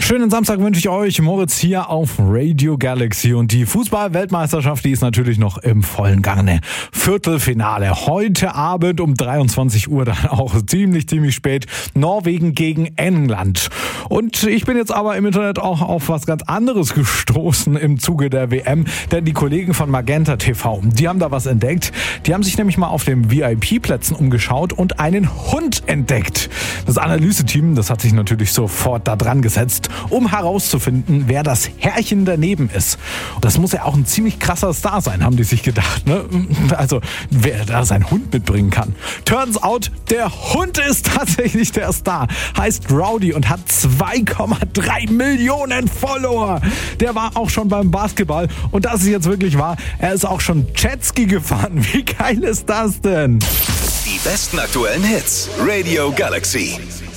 Schönen Samstag wünsche ich euch. Moritz hier auf Radio Galaxy. Und die Fußball-Weltmeisterschaft, die ist natürlich noch im vollen Gange. Viertelfinale heute Abend um 23 Uhr, dann auch ziemlich spät. Norwegen gegen England. Und ich bin jetzt aber im Internet auch auf was ganz anderes gestoßen im Zuge der WM. Denn die Kollegen von Magenta TV, die haben da was entdeckt. Die haben sich nämlich mal auf den VIP-Plätzen umgeschaut und einen Hund entdeckt. Das Analyseteam, das hat sich natürlich sofort da dran gesetzt, um herauszufinden, wer das Herrchen daneben ist. Das muss ja auch ein ziemlich krasser Star sein, haben die sich gedacht, ne? Also, wer da seinen Hund mitbringen kann. Turns out, der Hund ist tatsächlich der Star. Heißt Rowdy und hat 2,3 Millionen Follower. Der war auch schon beim Basketball und das ist jetzt wirklich wahr. Er ist auch schon Jetski gefahren. Wie geil ist das denn? Die besten aktuellen Hits. Radio Galaxy.